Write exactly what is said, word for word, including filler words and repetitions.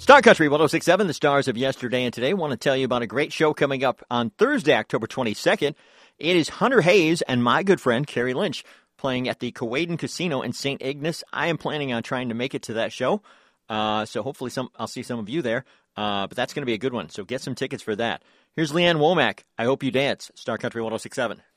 Star Country one oh six point seven, the stars of yesterday and today. I want to tell you about a great show coming up on Thursday, October twenty-second. It is Hunter Hayes and my good friend Carrie Lynch playing at the Cowayden Casino in Saint Ignace. I am planning on trying to make it to that show, uh, so hopefully some I'll see some of you there. Uh, but that's going to be a good one, so get some tickets for that. Here's Leanne Womack. I Hope You Dance, Star Country one oh six point seven.